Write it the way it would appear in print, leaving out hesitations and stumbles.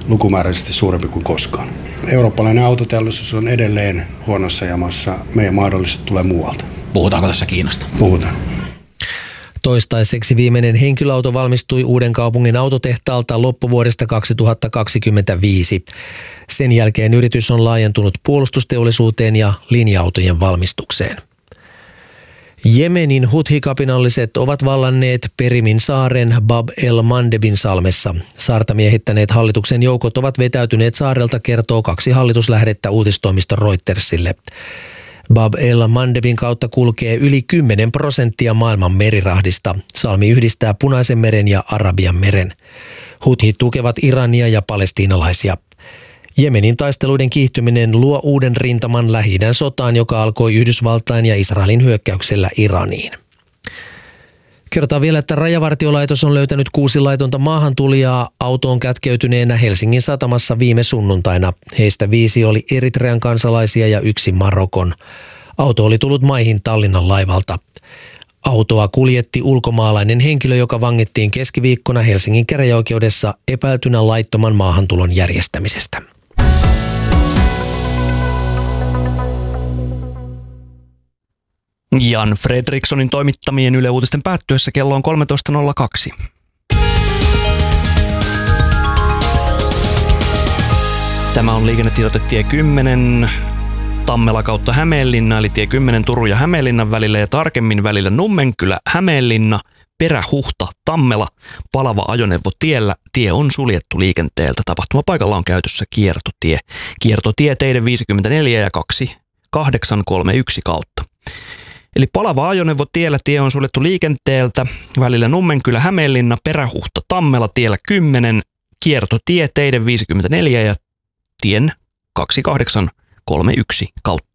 lukumääräisesti suurempi kuin koskaan. Eurooppalainen autoteollisuus on edelleen huonossa jamassa. Meidän mahdollisesti tulee muualta. Puhutaanko tässä Kiinasta? Puhutaan. Toistaiseksi viimeinen henkilöauto valmistui Uudenkaupungin autotehtaalta loppuvuodesta 2025. Sen jälkeen yritys on laajentunut puolustusteollisuuteen ja linja-autojen valmistukseen. Jemenin Huthi-kapinalliset ovat vallanneet Perimin saaren Bab el-Mandebin salmessa. Saarta miehittäneet hallituksen joukot ovat vetäytyneet saarelta, kertoo 2 hallituslähdettä uutistoimisto Reutersille. Bab el-Mandebin kautta kulkee yli 10% maailman merirahdista. Salmi yhdistää Punaisen meren ja Arabian meren. Huthit tukevat Irania ja palestiinalaisia. Jemenin taisteluiden kiihtyminen luo uuden rintaman Lähi-idän sotaan, joka alkoi Yhdysvaltain ja Israelin hyökkäyksellä Iraniin. Kerrotaan vielä, että Rajavartiolaitos on löytänyt 6 laitonta maahantulijaa autoon kätkeytyneenä Helsingin satamassa viime sunnuntaina. Heistä 5 oli Eritrean kansalaisia ja 1 Marokon. Auto oli tullut maihin Tallinnan laivalta. Autoa kuljetti ulkomaalainen henkilö, joka vangittiin keskiviikkona Helsingin käräjäoikeudessa epäiltynä laittoman maahantulon järjestämisestä. Jan Fredrikssonin toimittamien Yle Uutisten päättyessä kello on 13.02. Tämä on liikennetiedote tie 10 Tammela kautta Hämeenlinna, eli tie 10 Turun ja Hämeenlinnan välillä ja tarkemmin välillä Nummenkylä, Hämeenlinna, Perähuhta, Tammela, palava ajoneuvo tiellä. Tie on suljettu liikenteeltä. Tapahtumapaikalla on käytössä kiertotie. Kiertotie teiden 54 ja 2831 kautta. Eli palava ajoneuvo tiellä, tie on suljettu liikenteeltä välillä Nummenkylä, Hämeenlinna, Perähuhta, Tammela, tiellä 10, kiertotie teiden 54 ja tien 2831 kautta.